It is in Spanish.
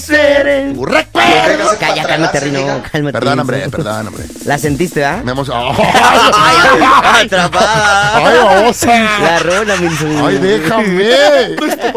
ser. ¡Tu recuerdo! Calla, cálmate, Rino, cálmate. Perdón, hombre. ¿La sentiste, ah? Me emocionó. Atrapada. ¡Ay, babosa! La rola, mi ¡Ay, déjame!